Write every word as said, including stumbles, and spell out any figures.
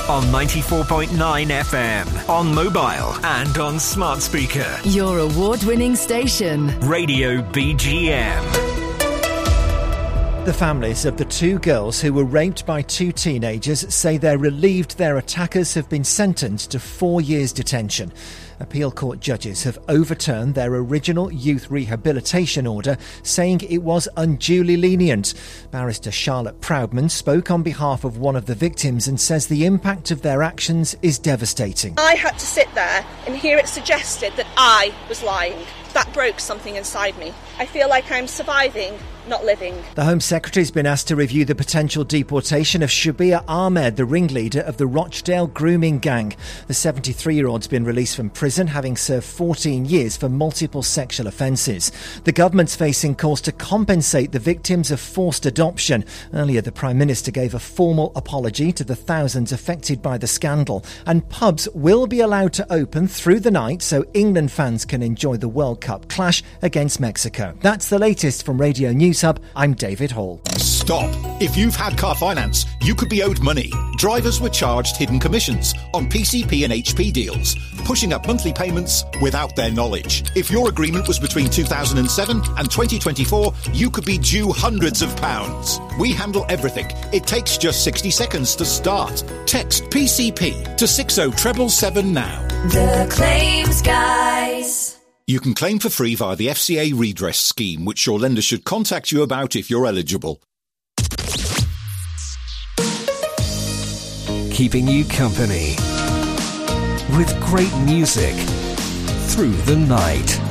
on ninety-four point nine F M, on mobile and on smart speaker. Your award-winning station. Radio B G M. The families of the two girls who were raped by two teenagers say they're relieved their attackers have been sentenced to four years detention. Appeal court judges have overturned their original youth rehabilitation order, saying it was unduly lenient. Barrister Charlotte Proudman spoke on behalf of one of the victims and says the impact of their actions is devastating. I had to sit there and hear it suggested that I was lying. That broke something inside me. I feel like I'm surviving, not living. The Home Secretary's been asked to review the potential deportation of Shabir Ahmed, the ringleader of the Rochdale grooming gang. The seventy-three-year-old's been released from prison, having served fourteen years for multiple sexual offences. The government's facing calls to compensate the victims of forced adoption. Earlier, the Prime Minister gave a formal apology to the thousands affected by the scandal. And pubs will be allowed to open through the night so England fans can enjoy the World Cup clash against Mexico. That's the latest from Radio News Hub. I'm David Hall. Stop. If you've had car finance, you could be owed money. Drivers were charged hidden commissions on P C P and H P deals, pushing up monthly payments without their knowledge. If your agreement was between two thousand seven and twenty twenty-four, you could be due hundreds of pounds. We handle everything. It takes just sixty seconds to start. Text P C P to six oh seven seven now. The Claims Guys. You can claim for free via the F C A redress scheme, which your lender should contact you about if you're eligible. Keeping you company with great music through the night.